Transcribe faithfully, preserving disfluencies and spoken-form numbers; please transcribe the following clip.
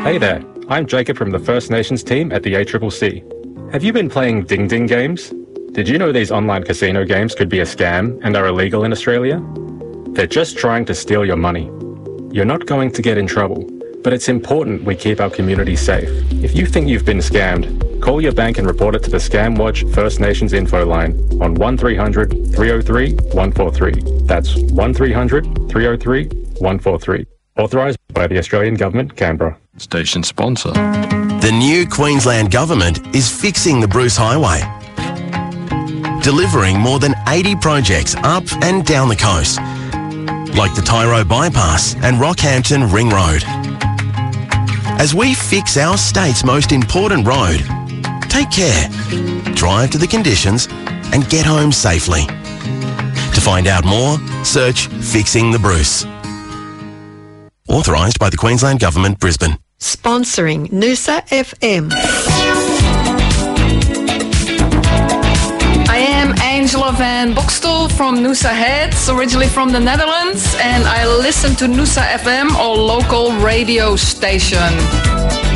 Hey there, I'm Jacob from the First Nations team at the A C C C. Have you been playing Ding Ding games? Did you know these online casino games could be a scam and are illegal in Australia? They're just trying to steal your money. You're not going to get in trouble, but it's important we keep our community safe. If you think you've been scammed, call your bank and report it to the Scam Watch First Nations info line on one three hundred, three oh three, one four three. That's one three hundred, three oh three, one four three. Authorised by the Australian Government, Canberra. Station sponsor. The new Queensland Government is fixing the Bruce Highway, delivering more than eighty projects up and down the coast, like the Tyro Bypass and Rockhampton Ring Road. As we fix our state's most important road, take care, drive to the conditions and get home safely. To find out more, search Fixing the Bruce. Authorised by the Queensland Government, Brisbane. Sponsoring Noosa F M. I am Angela van Bokstel from Noosa Heads, originally from the Netherlands, and I listen to Noosa F M, our local radio station.